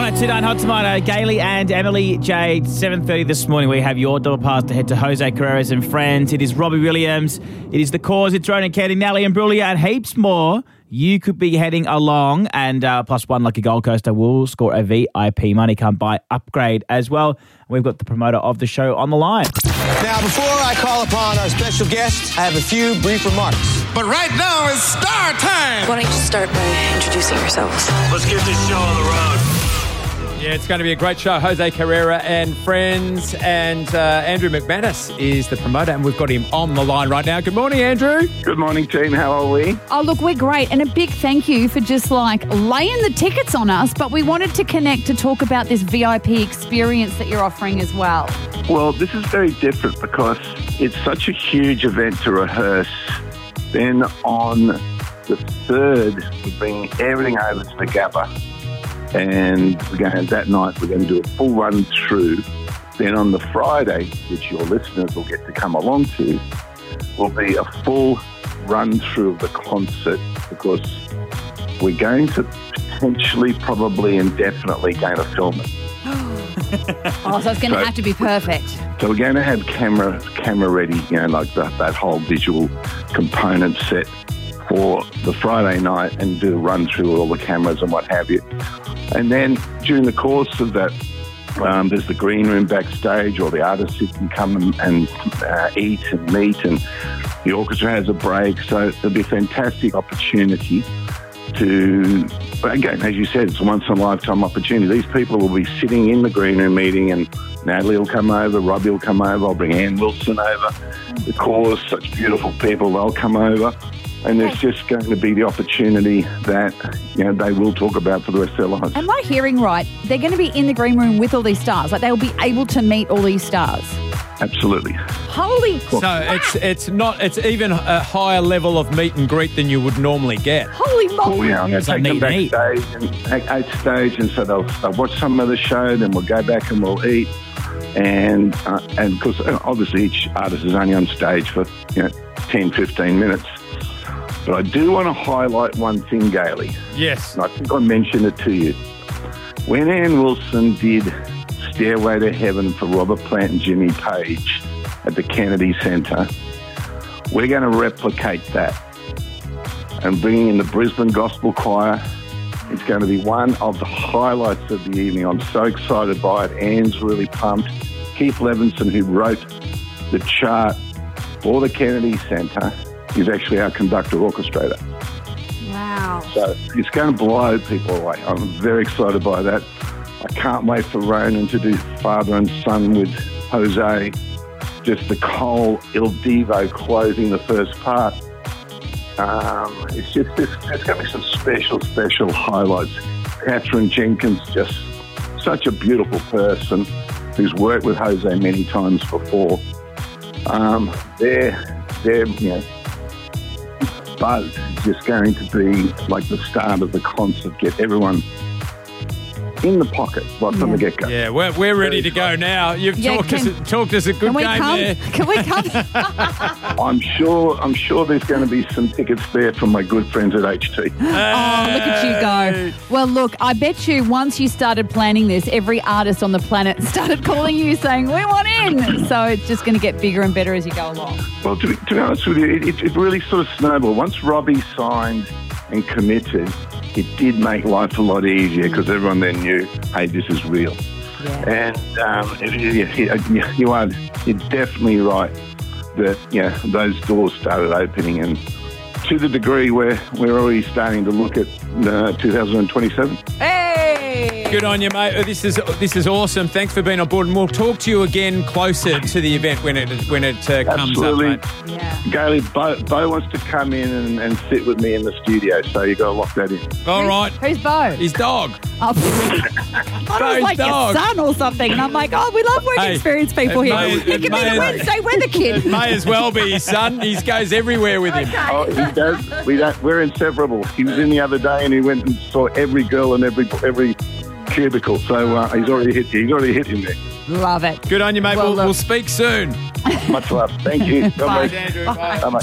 102.9 Hot Tomato, Gailey and Emily Jade, 7:30 this morning. We have your double pass to head to Jose Carreras and Friends. It is Robbie Williams. It is The Cause. It's Ronan Keating, Nelly and Brulia, and heaps more. You could be heading along, and plus one lucky Gold Coaster will score a VIP Money Come By upgrade as well. We've got the promoter of the show on the line. Now, before I call upon our special guest, I have a few brief remarks. But right now is star time. Why don't you start by introducing yourselves? Let's get this show on the road. Yeah, it's going to be a great show. Jose Carrera and Friends, and Andrew McManus is the promoter, and we've got him on the line right now. Good morning, Andrew. Good morning, team. How are we? Oh, look, we're great. And a big thank you for just laying the tickets on us. But we wanted to connect to talk about this VIP experience that you're offering as well. Well, this is very different because it's such a huge event to rehearse. Then on the 3rd, we bring everything over to the Gabba. And that night, we're going to do a full run through. Then on the Friday, which your listeners will get to come along to, will be a full run through of the concert, because we're going to potentially, probably, and definitely going to film it. Oh, so it's going to have to be perfect. So we're going to have camera ready, that whole visual component set for the Friday night, and do a run through with all the cameras and what have you. And then during the course of that, there's the green room backstage, or the artists who can come and eat and meet, and the orchestra has a break. So there'll be a fantastic opportunity to, again, as you said, it's a once-in-a-lifetime opportunity. These people will be sitting in the green room meeting, and Natalie will come over, Robbie will come over, I'll bring Ann Wilson over. The Cause, such beautiful people, they'll come over. And there's just going to be the opportunity that, they will talk about for the rest of their lives. Am I hearing right? They're going to be in the green room with all these stars. They'll be able to meet all these stars. Absolutely. Holy crap. So it's even a higher level of meet and greet than you would normally get. Holy moly. Well, I'm going to take them backstage, and so they'll watch some of the show, then we'll go back and we'll eat. And because obviously each artist is only on stage for 10, 15 minutes. But I do want to highlight one thing, Gailey. Yes. And I think I mentioned it to you. When Ann Wilson did Stairway to Heaven for Robert Plant and Jimmy Page at the Kennedy Centre, we're going to replicate that and bringing in the Brisbane Gospel Choir. It's going to be one of the highlights of the evening. I'm so excited by it. Ann's really pumped. Keith Levinson, who wrote the chart for the Kennedy Centre, is actually our conductor orchestrator. Wow. So it's going to blow people away. I'm very excited by that. I can't wait for Ronan to do Father and Son with Jose. Just the Cole Il Divo closing the first part. It's just, there's going to be some special highlights. Catherine Jenkins, just such a beautiful person who's worked with Jose many times before. They're buzz is just going to be like the start of the concert. Get everyone in the pocket right from the get-go. Yeah, we're ready to go now. You've talked us a good game there. Can we come? I'm sure there's going to be some tickets there from my good friends at HT. Oh, look at you go. Well, look, I bet you once you started planning this, every artist on the planet started calling you saying, we want in. So it's just going to get bigger and better as you go along. Well, to be honest with you, it really sort of snowballed. Once Robbie signed and committed, it did make life a lot easier because everyone then knew, hey, this is real. Yeah. And you're definitely right that those doors started opening, and to the degree where we're already starting to look at 2027. Hey! Good on you, mate. This is awesome. Thanks for being on board, and we'll talk to you again closer to the event when it comes up, mate. Yeah. Gailey, Bo wants to come in and sit with me in the studio, so you got to lock that in. All right. Who's Bo? His dog. Oh, I thought it was like your son or something, and I'm like, we love work experienced people here. He can be the Wednesday weather kid. It may as well be his son. He goes everywhere with him. Oh, he does. We're inseparable. He was in the other day and he went and saw every girl and every cubicle. So he's already hit him there. Love it. Good on you, mate. We'll speak soon. Much love. Thank you. Bye. Andrew. Bye. Bye-bye.